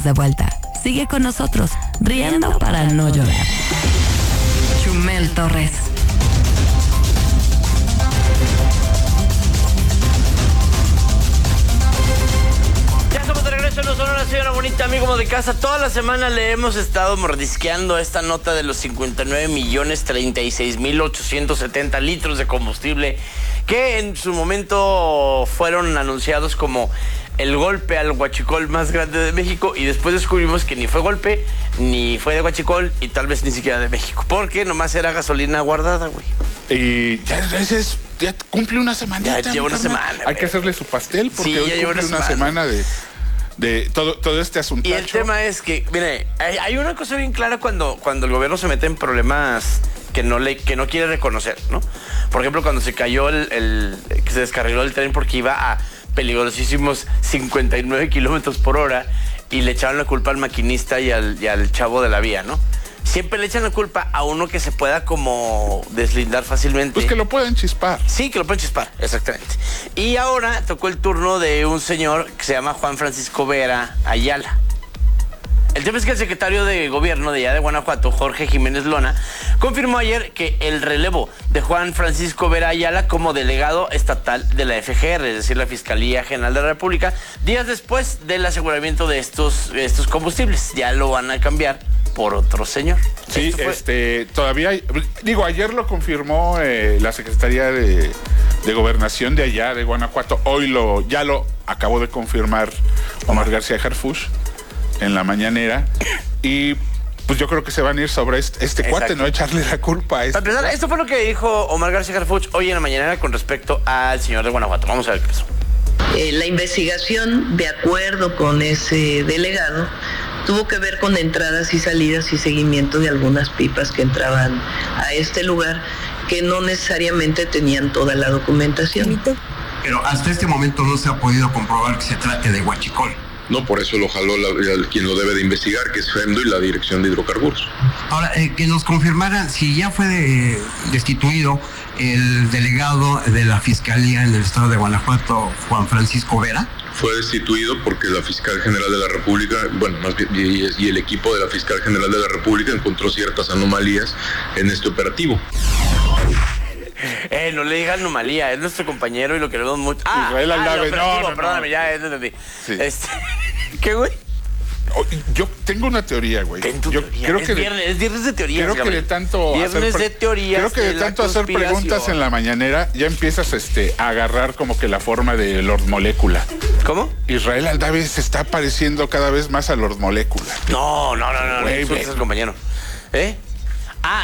De vuelta. Sigue con nosotros, riendo para no llorar. Chumel Torres. Ya estamos de regreso en No Sonora, soy una bonita amigo de casa. Toda la semana le hemos estado mordisqueando esta nota de los 59.036.870 litros de combustible que en su momento fueron anunciados como el golpe al huachicol más grande de México, y después descubrimos que ni fue golpe, ni fue de huachicol, y tal vez ni siquiera de México, porque nomás era gasolina guardada, güey. Y ya cumple una semana. Ya lleva una semana. Hay que hacerle su pastel porque sí, hoy cumple una semana de todo este asunto. Y el tema es que, mire, hay una cosa bien clara cuando el gobierno se mete en problemas que no quiere reconocer, ¿no? Por ejemplo, cuando se cayó que se descarriló el tren porque iba a peligrosísimos 59 kilómetros por hora y le echaron la culpa al maquinista y al chavo de la vía, ¿no? Siempre le echan la culpa a uno que se pueda como deslindar fácilmente. Pues que lo pueden chispar. Sí, que lo pueden chispar, exactamente. Y ahora tocó el turno de un señor que se llama Juan Francisco Vera Ayala. El tema es que el secretario de gobierno de allá de Guanajuato, Jorge Jiménez Lona, confirmó ayer que el relevo de Juan Francisco Vera Ayala como delegado estatal de la FGR, es decir, la Fiscalía General de la República, días después del aseguramiento de estos combustibles. Ya lo van a cambiar por otro señor. Sí, todavía, ayer lo confirmó la Secretaría de Gobernación de allá, de Guanajuato. Hoy ya lo acabó de confirmar Omar García Harfuch en la mañanera. Y pues yo creo que se van a ir sobre este cuate, no echarle la culpa a Para empezar, esto fue lo que dijo Omar García Harfuch hoy en la mañanera con respecto al señor de Guanajuato. Vamos a ver qué pasó. La investigación, de acuerdo con ese delegado, tuvo que ver con entradas y salidas y seguimiento de algunas pipas que entraban a este lugar, que no necesariamente tenían toda la documentación. Pero hasta este momento no se ha podido comprobar que se trate de huachicol. No, por eso lo jaló quien lo debe de investigar, que es FEMDO y la Dirección de Hidrocarburos. Ahora, que nos confirmaran si ya fue destituido el delegado de la Fiscalía en el estado de Guanajuato, Juan Francisco Vera. Fue destituido porque la Fiscal General de la República, bueno, más bien, y el equipo de la Fiscal General de la República encontró ciertas anomalías en este operativo. No le diga anomalía, es nuestro compañero y lo queremos mucho. Israel Aldave, perdóname, ya entendí. Sí. ¿Qué, güey? Yo tengo una teoría, güey. Yo creo que es viernes de teorías. Creo que de tanto hacer preguntas en la mañanera ya empiezas a agarrar como que la forma de Lord Molécula. ¿Cómo? Israel Aldave se está pareciendo cada vez más a Lord Molécula. No, Güey, es el compañero.